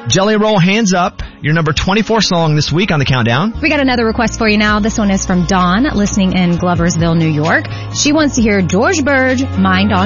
Jelly Roll, Hands Up, your number 24 song this week on the countdown. We got another request for you now. This one is from Dawn, listening in Gloversville, New York. She wants to hear George Burge, Mind on